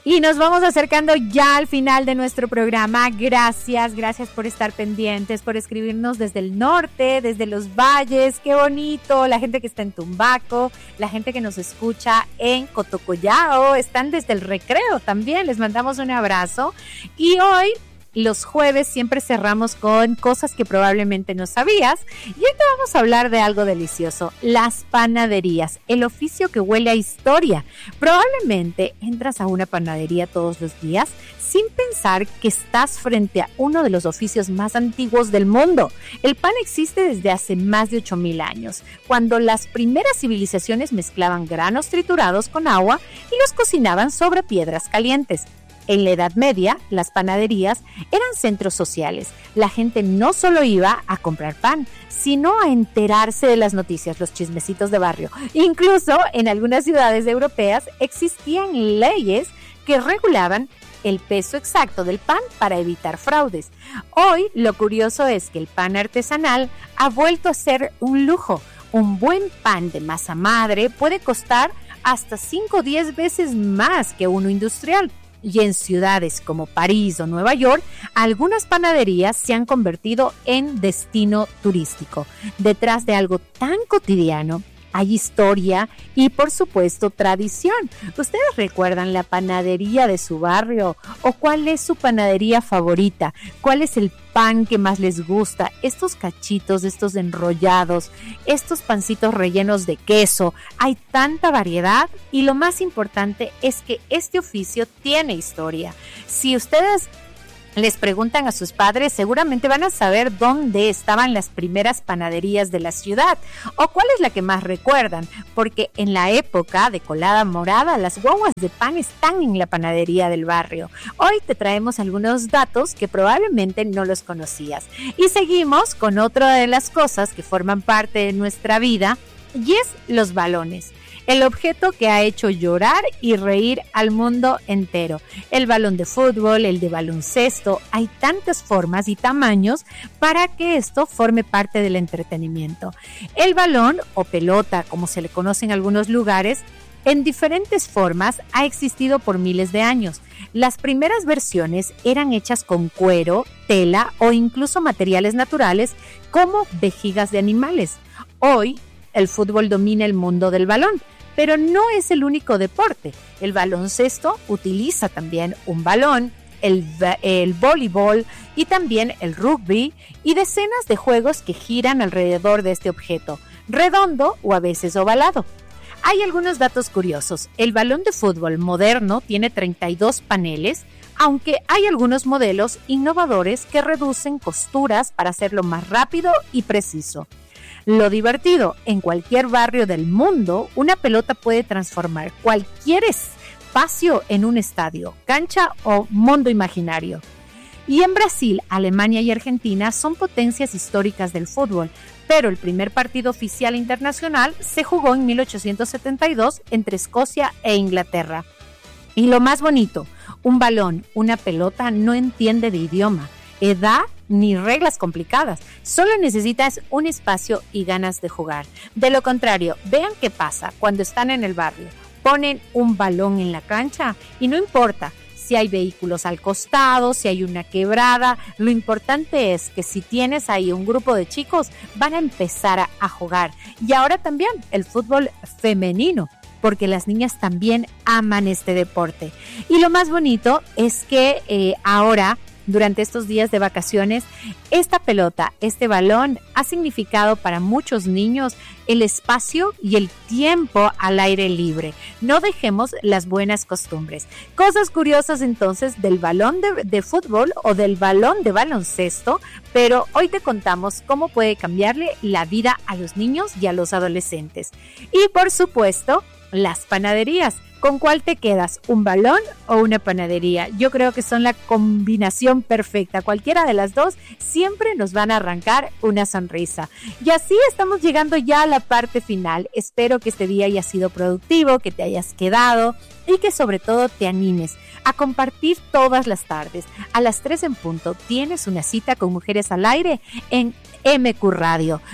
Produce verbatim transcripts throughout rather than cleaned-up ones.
Y nos vamos acercando ya al final de nuestro programa. Gracias, gracias por estar pendientes, por escribirnos desde el norte, desde los valles. Qué bonito, la gente que está en Tumbaco, la gente que nos escucha en Cotocollao, están desde el Recreo también. Les mandamos un abrazo. Y hoy, los jueves, siempre cerramos con cosas que probablemente no sabías. Y hoy te vamos a hablar de algo delicioso, las panaderías, el oficio que huele a historia. Probablemente entras a una panadería todos los días sin pensar que estás frente a uno de los oficios más antiguos del mundo. El pan existe desde hace más de ocho mil años, cuando las primeras civilizaciones mezclaban granos triturados con agua y los cocinaban sobre piedras calientes. En la Edad Media, las panaderías eran centros sociales. La gente no solo iba a comprar pan, sino a enterarse de las noticias, los chismecitos de barrio. Incluso en algunas ciudades europeas existían leyes que regulaban el peso exacto del pan para evitar fraudes. Hoy, lo curioso es que el pan artesanal ha vuelto a ser un lujo. Un buen pan de masa madre puede costar hasta cinco o diez veces más que uno industrial. Y en ciudades como París o Nueva York, algunas panaderías se han convertido en destino turístico. Detrás de algo tan cotidiano hay historia y, por supuesto, tradición. ¿Ustedes recuerdan la panadería de su barrio? ¿O cuál es su panadería favorita? ¿Cuál es el pan que más les gusta? Estos cachitos, estos enrollados, estos pancitos rellenos de queso. Hay tanta variedad y lo más importante es que este oficio tiene historia. Si ustedes les preguntan a sus padres, seguramente van a saber dónde estaban las primeras panaderías de la ciudad o cuál es la que más recuerdan, porque en la época de colada morada, las guaguas de pan están en la panadería del barrio. Hoy te traemos algunos datos que probablemente no los conocías. Y seguimos con otra de las cosas que forman parte de nuestra vida, y es los balones. El objeto que ha hecho llorar y reír al mundo entero. El balón de fútbol, el de baloncesto, hay tantas formas y tamaños para que esto forme parte del entretenimiento. El balón o pelota, como se le conoce en algunos lugares, en diferentes formas ha existido por miles de años. Las primeras versiones eran hechas con cuero, tela o incluso materiales naturales como vejigas de animales. Hoy, el fútbol domina el mundo del balón. Pero no es el único deporte. El baloncesto utiliza también un balón, el, el voleibol y también el rugby y decenas de juegos que giran alrededor de este objeto, redondo o a veces ovalado. Hay algunos datos curiosos. El balón de fútbol moderno tiene treinta y dos paneles, aunque hay algunos modelos innovadores que reducen costuras para hacerlo más rápido y preciso. Lo divertido, en cualquier barrio del mundo, una pelota puede transformar cualquier espacio en un estadio, cancha o mundo imaginario. Y en Brasil, Alemania y Argentina son potencias históricas del fútbol, pero el primer partido oficial internacional se jugó en mil ochocientos setenta y dos entre Escocia e Inglaterra. Y lo más bonito, un balón, una pelota no entiende de idioma, edad ni reglas complicadas, solo necesitas un espacio y ganas de jugar. De lo contrario, vean qué pasa cuando están en el barrio, ponen un balón en la cancha y no importa si hay vehículos al costado, si hay una quebrada, lo importante es que si tienes ahí un grupo de chicos, van a empezar a, a jugar. Y ahora también el fútbol femenino, porque las niñas también aman este deporte. Y lo más bonito es que eh, ahora, durante estos días de vacaciones, esta pelota, este balón, ha significado para muchos niños el espacio y el tiempo al aire libre. No dejemos las buenas costumbres. Cosas curiosas entonces del balón de, de fútbol o del balón de baloncesto, pero hoy te contamos cómo puede cambiarle la vida a los niños y a los adolescentes. Y por supuesto, las panaderías. ¿Con cuál te quedas? ¿Un balón o una panadería? Yo creo que son la combinación perfecta. Cualquiera de las dos siempre nos van a arrancar una sonrisa. Y así estamos llegando ya a la parte final. Espero que este día haya sido productivo, que te hayas quedado y que sobre todo te animes a compartir todas las tardes. A las tres en punto tienes una cita con Mujeres al Aire en M Q Radio.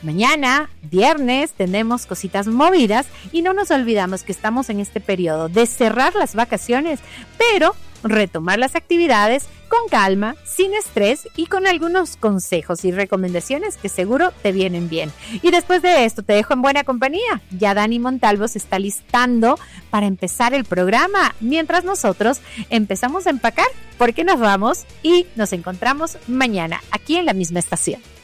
Mañana, viernes, tenemos cositas movidas y no nos olvidamos que estamos en este periodo de cerrar las vacaciones, pero retomar las actividades con calma, sin estrés y con algunos consejos y recomendaciones que seguro te vienen bien. Y después de esto te dejo en buena compañía. Ya Dani Montalvo se está listando para empezar el programa, mientras nosotros empezamos a empacar, porque nos vamos y nos encontramos mañana aquí en la misma estación.